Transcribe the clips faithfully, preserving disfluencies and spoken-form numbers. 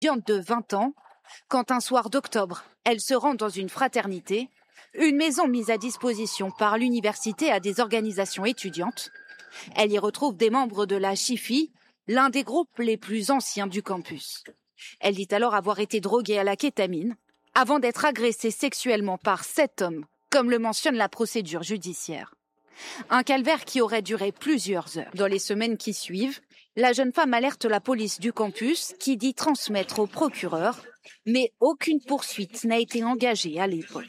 de vingt ans, quand un soir d'octobre, elle se rend dans une fraternité, une maison mise à disposition par l'université à des organisations étudiantes. Elle y retrouve des membres de la Chifi, l'un des groupes les plus anciens du campus. Elle dit alors avoir été droguée à la kétamine, avant d'être agressée sexuellement par sept hommes, comme le mentionne la procédure judiciaire. Un calvaire qui aurait duré plusieurs heures. Dans les semaines qui suivent, la jeune femme alerte la police du campus qui dit transmettre au procureur, mais aucune poursuite n'a été engagée à l'époque.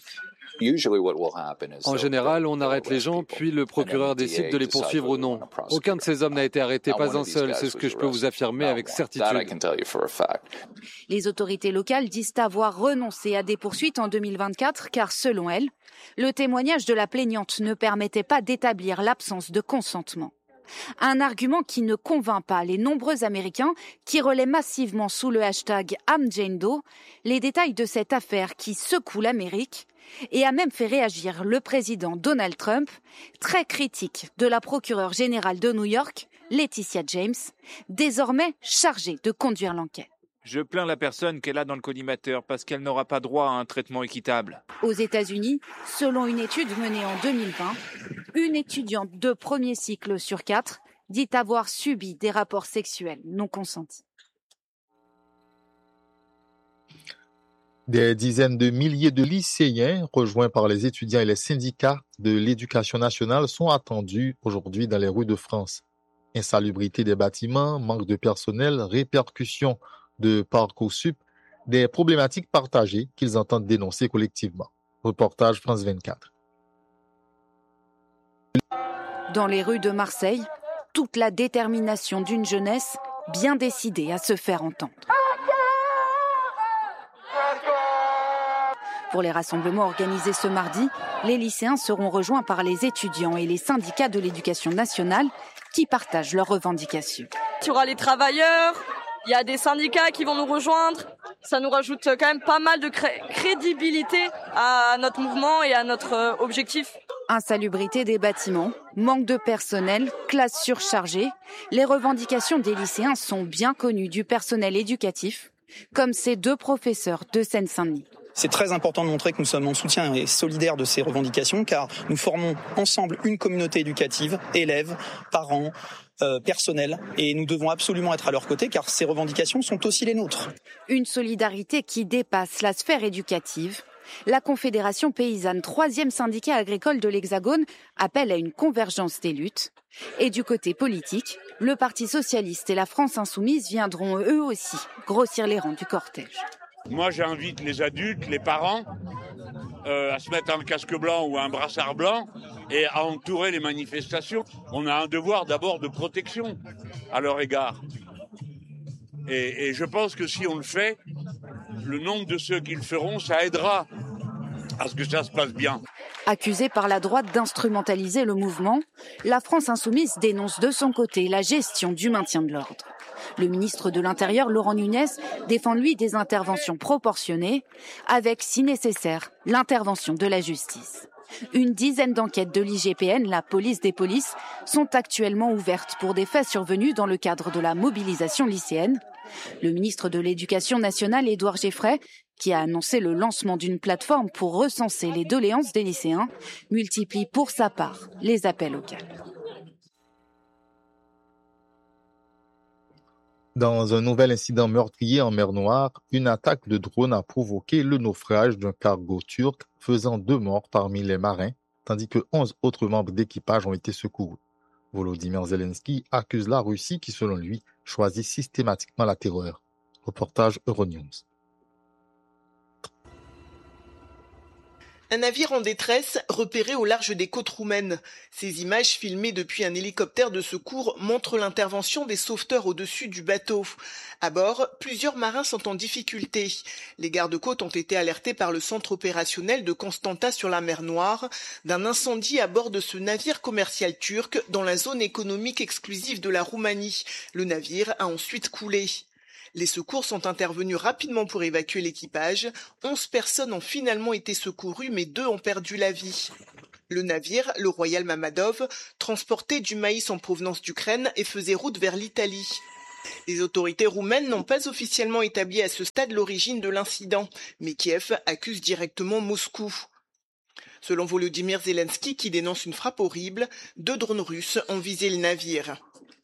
En général, on arrête les gens, puis le procureur décide de les poursuivre ou non. Aucun de ces hommes n'a été arrêté, pas un seul, c'est ce que je peux vous affirmer avec certitude. Les autorités locales disent avoir renoncé à des poursuites en deux mille vingt-quatre, car selon elles, le témoignage de la plaignante ne permettait pas d'établir l'absence de consentement. Un argument qui ne convainc pas les nombreux Américains qui relaient massivement sous le hashtag I'm Jane Doe les détails de cette affaire qui secoue l'Amérique et a même fait réagir le président Donald Trump, très critique de la procureure générale de New York, Laetitia James, désormais chargée de conduire l'enquête. Je plains la personne qu'elle a dans le collimateur parce qu'elle n'aura pas droit à un traitement équitable. Aux États-Unis, selon une étude menée en deux mille vingt, une étudiante de premier cycle sur quatre dit avoir subi des rapports sexuels non consentis. Des dizaines de milliers de lycéens, rejoints par les étudiants et les syndicats de l'éducation nationale, sont attendus aujourd'hui dans les rues de France. Insalubrité des bâtiments, manque de personnel, répercussions de Parcoursup, des problématiques partagées qu'ils entendent dénoncer collectivement. Reportage France vingt-quatre. Dans les rues de Marseille, toute la détermination d'une jeunesse bien décidée à se faire entendre. Pour les rassemblements organisés ce mardi, les lycéens seront rejoints par les étudiants et les syndicats de l'éducation nationale qui partagent leurs revendications. Il y aura les travailleurs, il y a des syndicats qui vont nous rejoindre. Ça nous rajoute quand même pas mal de cré- crédibilité à notre mouvement et à notre euh, objectif. Insalubrité des bâtiments, manque de personnel, classes surchargées. Les revendications des lycéens sont bien connues du personnel éducatif, comme ces deux professeurs de Seine-Saint-Denis. C'est très important de montrer que nous sommes en soutien et solidaires de ces revendications, car nous formons ensemble une communauté éducative, élèves, parents, euh, personnel, et nous devons absolument être à leur côté, car ces revendications sont aussi les nôtres. Une solidarité qui dépasse la sphère éducative. La Confédération paysanne, troisième syndicat agricole de l'Hexagone, appelle à une convergence des luttes. Et du côté politique, le Parti socialiste et la France insoumise viendront eux aussi grossir les rangs du cortège. Moi, j'invite les adultes, les parents, euh, à se mettre un casque blanc ou un brassard blanc et à entourer les manifestations. On a un devoir d'abord de protection à leur égard. Et, et je pense que si on le fait, le nombre de ceux qui le feront, ça aidera à ce que ça se passe bien. Accusée par la droite d'instrumentaliser le mouvement, la France insoumise dénonce de son côté la gestion du maintien de l'ordre. Le ministre de l'Intérieur, Laurent Nunez, défend lui des interventions proportionnées, avec, si nécessaire, l'intervention de la justice. Une dizaine d'enquêtes de l'I G P N, la police des polices, sont actuellement ouvertes pour des faits survenus dans le cadre de la mobilisation lycéenne. Le ministre de l'Éducation nationale, Édouard Geffray, qui a annoncé le lancement d'une plateforme pour recenser les doléances des lycéens, multiplie pour sa part les appels au calme. Dans un nouvel incident meurtrier en mer Noire, une attaque de drone a provoqué le naufrage d'un cargo turc, faisant deux morts parmi les marins, tandis que onze autres membres d'équipage ont été secourus. Volodymyr Zelensky accuse la Russie qui, selon lui, choisit systématiquement la terreur. Reportage Euronews. Un navire en détresse repéré au large des côtes roumaines. Ces images filmées depuis un hélicoptère de secours montrent l'intervention des sauveteurs au-dessus du bateau. À bord, plusieurs marins sont en difficulté. Les gardes-côtes ont été alertés par le centre opérationnel de Constanta sur la mer Noire d'un incendie à bord de ce navire commercial turc dans la zone économique exclusive de la Roumanie. Le navire a ensuite coulé. Les secours sont intervenus rapidement pour évacuer l'équipage. Onze personnes ont finalement été secourues, mais deux ont perdu la vie. Le navire, le Royal Mamadov, transportait du maïs en provenance d'Ukraine et faisait route vers l'Italie. Les autorités roumaines n'ont pas officiellement établi à ce stade l'origine de l'incident, mais Kiev accuse directement Moscou. Selon Volodymyr Zelensky, qui dénonce une frappe horrible, deux drones russes ont visé le navire.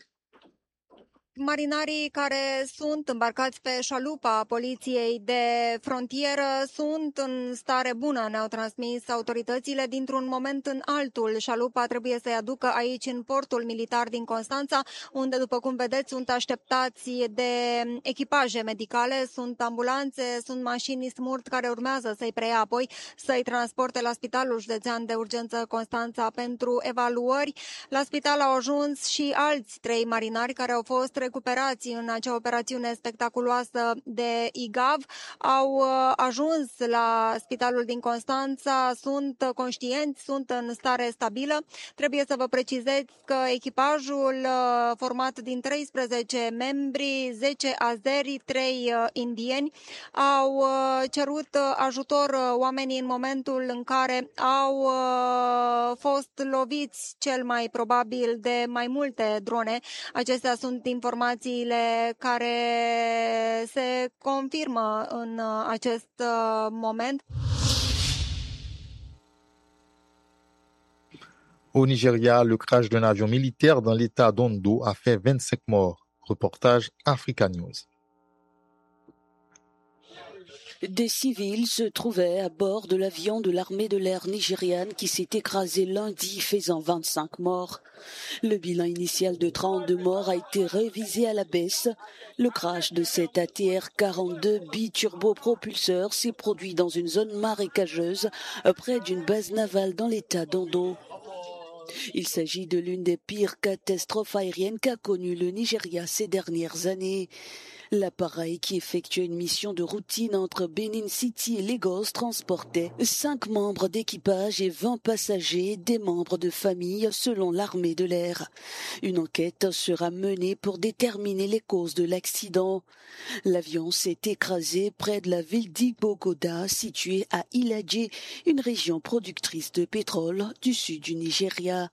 Marinarii care sunt îmbarcați pe șalupa poliției de frontieră sunt în stare bună, ne-au transmis autoritățile. Dintr-un moment în altul, șalupa trebuie să-i aducă aici în portul militar din Constanța, unde, după cum vedeți, sunt așteptați de echipaje medicale, sunt ambulanțe, sunt mașini smurt care urmează să-i preia apoi, să-i transporte la Spitalul Județean de Urgență Constanța pentru evaluări. La spital au ajuns și alți trei marinari care au fost recuperați în acea operațiune spectaculoasă de I G A V, au ajuns la spitalul din Constanța, sunt conștienți, sunt în stare stabilă. Trebuie să vă precizez că echipajul format din treisprezece membri, zece azeri, trei indieni, au cerut ajutor oamenii în momentul în care au fost loviți cel mai probabil de mai multe drone. Acestea sunt informațiile care se confirmă în acest moment. Au Nigeria, le crash d'un avion militaire dans l'état d'Ondo a fait vingt-cinq morts. Reportage Africa News. Des civils se trouvaient à bord de l'avion de l'armée de l'air nigériane qui s'est écrasé lundi, faisant vingt-cinq morts. Le bilan initial de trente-deux morts a été révisé à la baisse. Le crash de cet A T R quarante-deux biturbopropulseur s'est produit dans une zone marécageuse près d'une base navale dans l'état d'Ondo. Il s'agit de l'une des pires catastrophes aériennes qu'a connu le Nigeria ces dernières années. L'appareil qui effectuait une mission de routine entre Benin City et Lagos transportait cinq membres d'équipage et vingt passagers, des membres de famille, selon l'armée de l'air. Une enquête sera menée pour déterminer les causes de l'accident. L'avion s'est écrasé près de la ville d'Igbogoda, située à Ilaje, une région productrice de pétrole du sud du Nigeria.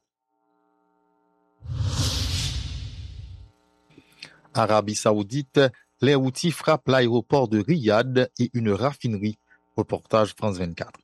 Arabie Saoudite, les Houthis frappent l'aéroport de Riyad et une raffinerie. Reportage France vingt-quatre.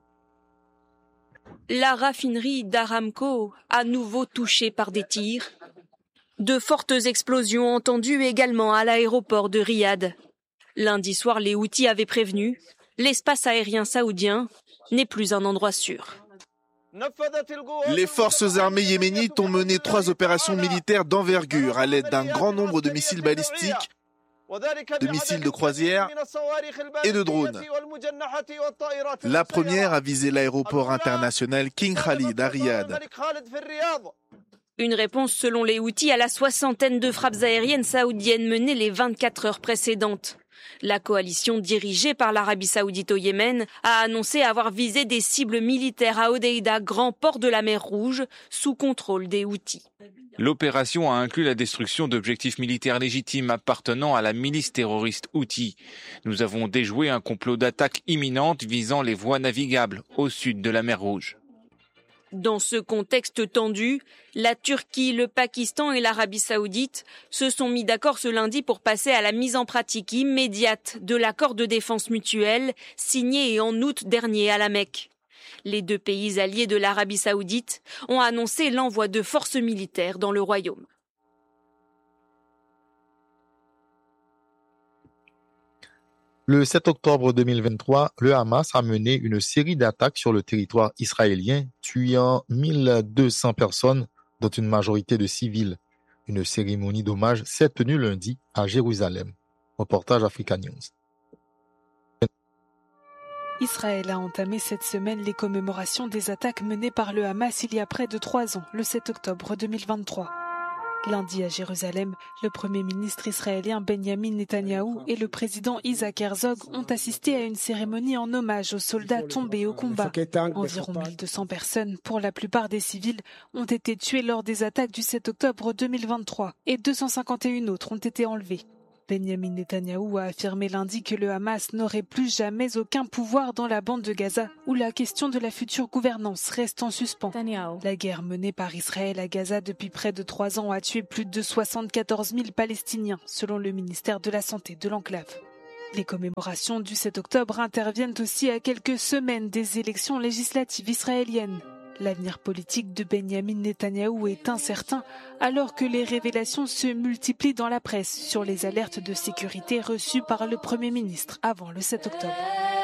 La raffinerie d'Aramco, à nouveau touchée par des tirs. De fortes explosions entendues également à l'aéroport de Riyad. Lundi soir, les Houthis avaient prévenu, l'espace aérien saoudien n'est plus un endroit sûr. Les forces armées yéménites ont mené trois opérations militaires d'envergure à l'aide d'un grand nombre de missiles balistiques, de missiles de croisière et de drones. La première a visé l'aéroport international King Khalid à Riyad. Une réponse selon les Houthis à la soixantaine de frappes aériennes saoudiennes menées les vingt-quatre heures précédentes. La coalition dirigée par l'Arabie Saoudite au Yémen a annoncé avoir visé des cibles militaires à Hodeïda, grand port de la mer Rouge, sous contrôle des Houthis. L'opération a inclus la destruction d'objectifs militaires légitimes appartenant à la milice terroriste Houthi. Nous avons déjoué un complot d'attaque imminente visant les voies navigables au sud de la mer Rouge. Dans ce contexte tendu, la Turquie, le Pakistan et l'Arabie Saoudite se sont mis d'accord ce lundi pour passer à la mise en pratique immédiate de l'accord de défense mutuelle signé en août dernier à la Mecque. Les deux pays alliés de l'Arabie Saoudite ont annoncé l'envoi de forces militaires dans le royaume. Le sept octobre deux mille vingt-trois, le Hamas a mené une série d'attaques sur le territoire israélien, tuant mille deux cents personnes, dont une majorité de civils. Une cérémonie d'hommage s'est tenue lundi à Jérusalem. Reportage Africa News. Israël a entamé cette semaine les commémorations des attaques menées par le Hamas il y a près de trois ans, le sept octobre deux mille vingt-trois. Lundi à Jérusalem, le Premier ministre israélien Benjamin Netanyahou et le président Isaac Herzog ont assisté à une cérémonie en hommage aux soldats tombés au combat. Environ mille deux cents personnes, pour la plupart des civils, ont été tuées lors des attaques du sept octobre deux mille vingt-trois et deux cent cinquante et un autres ont été enlevées. Benjamin Netanyahou a affirmé lundi que le Hamas n'aurait plus jamais aucun pouvoir dans la bande de Gaza, où la question de la future gouvernance reste en suspens. La guerre menée par Israël à Gaza depuis près de trois ans a tué plus de soixante-quatorze mille Palestiniens, selon le ministère de la Santé de l'enclave. Les commémorations du sept octobre interviennent aussi à quelques semaines des élections législatives israéliennes. L'avenir politique de Benjamin Netanyahou est incertain alors que les révélations se multiplient dans la presse sur les alertes de sécurité reçues par le Premier ministre avant le sept octobre.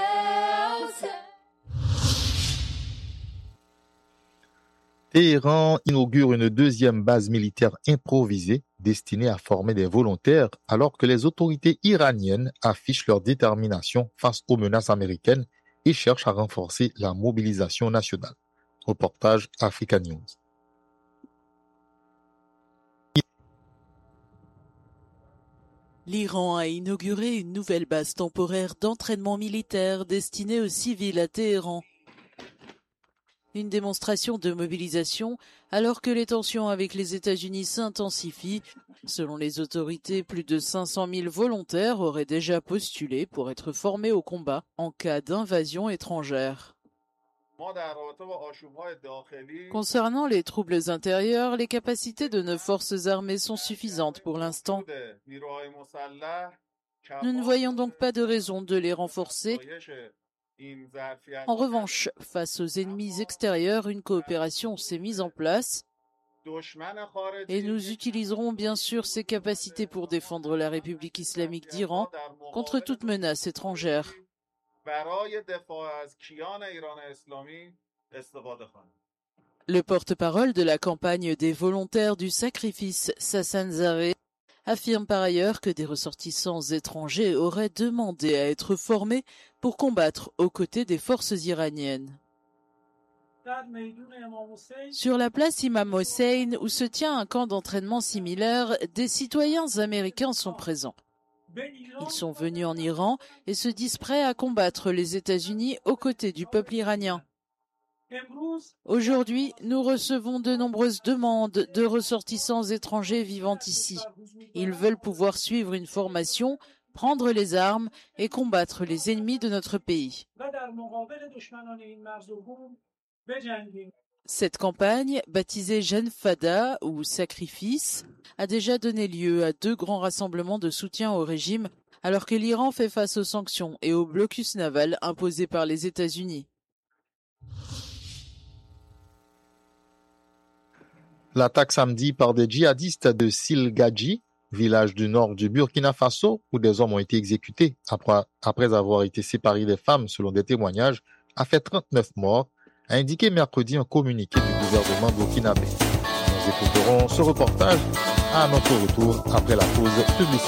Téhéran inaugure une deuxième base militaire improvisée destinée à former des volontaires alors que les autorités iraniennes affichent leur détermination face aux menaces américaines et cherchent à renforcer la mobilisation nationale. Reportage Africa News. L'Iran a inauguré une nouvelle base temporaire d'entraînement militaire destinée aux civils à Téhéran. Une démonstration de mobilisation alors que les tensions avec les États-Unis s'intensifient. Selon les autorités, plus de cinq cent mille volontaires auraient déjà postulé pour être formés au combat en cas d'invasion étrangère. Concernant les troubles intérieurs, les capacités de nos forces armées sont suffisantes pour l'instant. Nous ne voyons donc pas de raison de les renforcer. En revanche, face aux ennemis extérieurs, une coopération s'est mise en place et nous utiliserons bien sûr ces capacités pour défendre la République islamique d'Iran contre toute menace étrangère. Le porte-parole de la campagne des volontaires du sacrifice, Sassan Zareh, affirme par ailleurs que des ressortissants étrangers auraient demandé à être formés pour combattre aux côtés des forces iraniennes. Sur la place Imam Hossein, où se tient un camp d'entraînement similaire, des citoyens américains sont présents. Ils sont venus en Iran et se disent prêts à combattre les États-Unis aux côtés du peuple iranien. Aujourd'hui, nous recevons de nombreuses demandes de ressortissants étrangers vivant ici. Ils veulent pouvoir suivre une formation, prendre les armes et combattre les ennemis de notre pays. Cette campagne, baptisée Jeune Fada ou Sacrifice, a déjà donné lieu à deux grands rassemblements de soutien au régime, alors que l'Iran fait face aux sanctions et au blocus naval imposés par les États-Unis. L'attaque samedi par des djihadistes de Silgadji, village du nord du Burkina Faso, où des hommes ont été exécutés après, après avoir été séparés des femmes selon des témoignages, a fait trente-neuf morts, a indiqué mercredi un communiqué du gouvernement burkinabé. Nous écouterons ce reportage à notre retour après la pause publicitaire.